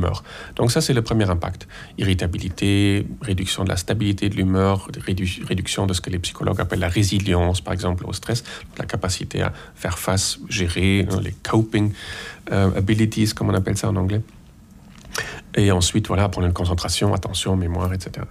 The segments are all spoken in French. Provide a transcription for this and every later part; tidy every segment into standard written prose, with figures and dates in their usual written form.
Donc ça, c'est le premier impact. Irritabilité, réduction de la stabilité de l'humeur, réduction de ce que les psychologues appellent la résilience, par exemple, au stress, la capacité à faire face, gérer, les coping abilities, comme on appelle ça en anglais. Et ensuite, voilà, pour une concentration, attention, mémoire, etc.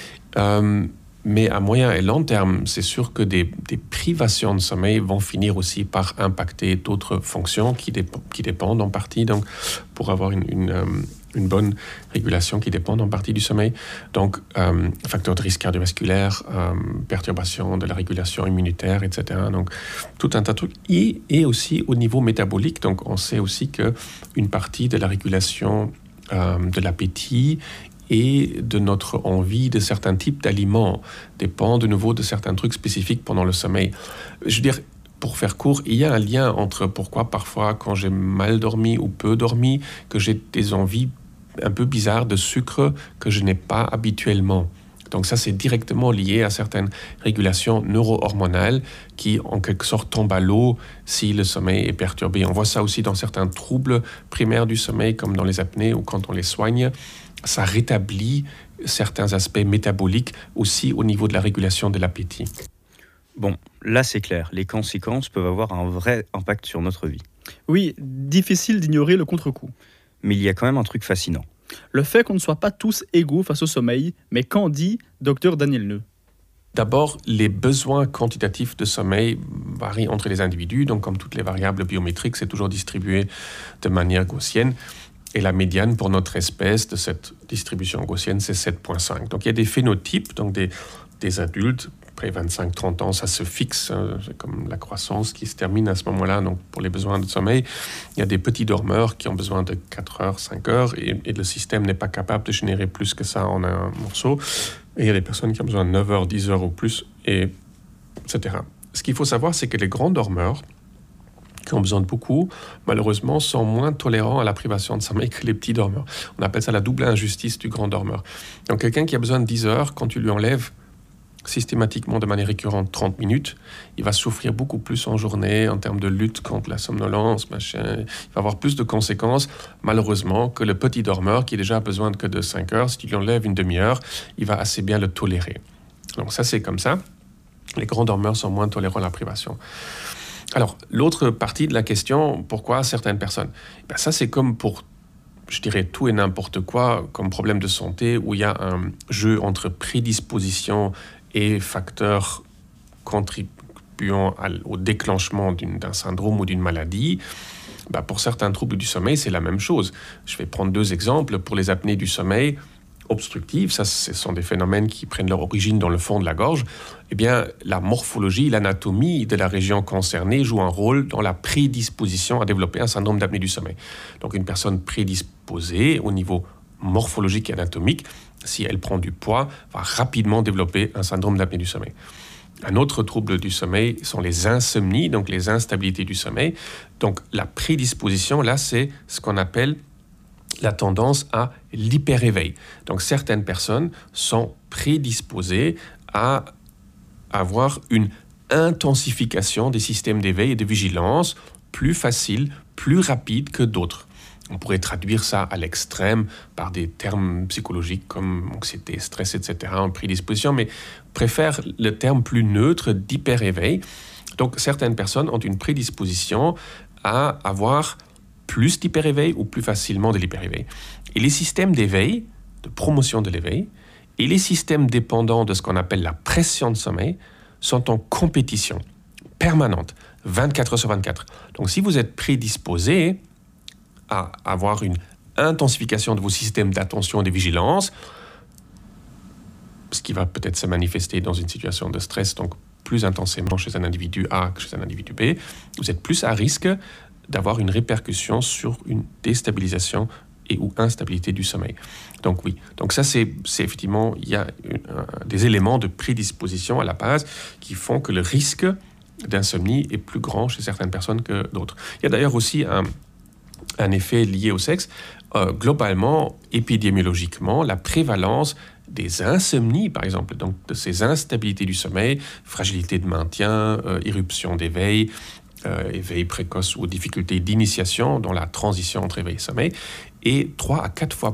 Mais à moyen et long terme, c'est sûr que des privations de sommeil vont finir aussi par impacter d'autres fonctions qui dépendent en partie, donc pour avoir une bonne régulation qui dépend en partie du sommeil. Donc, facteurs de risque cardiovasculaire, perturbation de la régulation immunitaire, etc. Donc, tout un tas de trucs. Et aussi au niveau métabolique, donc on sait aussi qu'une partie de la régulation de l'appétit et de notre envie de certains types d'aliments dépend de nouveau de certains trucs spécifiques pendant le sommeil. Je veux dire, pour faire court, il y a un lien entre pourquoi parfois quand j'ai mal dormi ou peu dormi, que j'ai des envies un peu bizarres de sucre que je n'ai pas habituellement. Donc ça, c'est directement lié à certaines régulations neuro-hormonales qui, en quelque sorte, tombent à l'eau si le sommeil est perturbé. On voit ça aussi dans certains troubles primaires du sommeil, comme dans les apnées ou quand on les soigne. Ça rétablit certains aspects métaboliques aussi au niveau de la régulation de l'appétit. Bon, là c'est clair, les conséquences peuvent avoir un vrai impact sur notre vie. Oui, difficile d'ignorer le contre-coup. Mais il y a quand même un truc fascinant. Le fait qu'on ne soit pas tous égaux face au sommeil, mais qu'en dit Dr Daniel Neu? D'abord, les besoins quantitatifs de sommeil varient entre les individus, donc comme toutes les variables biométriques, c'est toujours distribué de manière gaussienne. Et la médiane pour notre espèce de cette distribution gaussienne, c'est 7,5. Donc il y a des phénotypes, donc des adultes, après 25-30 ans, ça se fixe, c'est comme la croissance qui se termine à ce moment-là. Donc pour les besoins de sommeil, il y a des petits dormeurs qui ont besoin de 4 heures, 5 heures, et le système n'est pas capable de générer plus que ça en un morceau. Et il y a des personnes qui ont besoin de 9 heures, 10 heures ou plus, etc. Ce qu'il faut savoir, c'est que les grands dormeurs, qui ont besoin de beaucoup, malheureusement, sont moins tolérants à la privation de sommeil que les petits dormeurs. On appelle ça la double injustice du grand dormeur. Donc quelqu'un qui a besoin de 10 heures, quand tu lui enlèves systématiquement de manière récurrente 30 minutes, il va souffrir beaucoup plus en journée en termes de lutte contre la somnolence, machin. Il va avoir plus de conséquences, malheureusement, que le petit dormeur qui déjà a besoin que de 5 heures. Si tu lui enlèves une demi-heure, il va assez bien le tolérer. Donc ça, c'est comme ça. Les grands dormeurs sont moins tolérants à la privation. Alors, l'autre partie de la question, pourquoi certaines personnes ? Ça, c'est comme pour, je dirais, tout et n'importe quoi, comme problème de santé, où il y a un jeu entre prédisposition et facteurs contribuant au déclenchement d'un syndrome ou d'une maladie. Pour certains troubles du sommeil, c'est la même chose. Je vais prendre 2 exemples. Pour les apnées du sommeil obstructives, ça, ce sont des phénomènes qui prennent leur origine dans le fond de la gorge. Eh bien, la morphologie, l'anatomie de la région concernée joue un rôle dans la prédisposition à développer un syndrome d'apnée du sommeil. Donc, une personne prédisposée au niveau morphologique et anatomique, si elle prend du poids, va rapidement développer un syndrome d'apnée du sommeil. Un autre trouble du sommeil sont les insomnies, donc les instabilités du sommeil. Donc, la prédisposition, là, c'est ce qu'on appelle la tendance à l'hyperéveil. Donc, certaines personnes sont prédisposées à avoir une intensification des systèmes d'éveil et de vigilance plus facile, plus rapide que d'autres. On pourrait traduire ça à l'extrême par des termes psychologiques comme anxiété, stress, etc. en prédisposition, mais préfère le terme plus neutre d'hyperéveil. Donc, certaines personnes ont une prédisposition à avoir plus d'hyperéveil ou plus facilement de l'hyperéveil. Et les systèmes d'éveil, de promotion de l'éveil, et les systèmes dépendants de ce qu'on appelle la pression de sommeil sont en compétition permanente, 24 heures sur 24. Donc, si vous êtes prédisposé à avoir une intensification de vos systèmes d'attention et de vigilance, ce qui va peut-être se manifester dans une situation de stress, donc plus intensément chez un individu A que chez un individu B, vous êtes plus à risque d'avoir une répercussion sur une déstabilisation et ou instabilité du sommeil. Donc oui, donc ça c'est effectivement, il y a des éléments de prédisposition à la base qui font que le risque d'insomnie est plus grand chez certaines personnes que d'autres. Il y a d'ailleurs aussi un effet lié au sexe. Globalement, épidémiologiquement, la prévalence des insomnies, par exemple, donc de ces instabilités du sommeil, fragilité de maintien, irruption d'éveil, éveil précoce ou difficulté d'initiation dans la transition entre éveil et sommeil, est 3 à 4 fois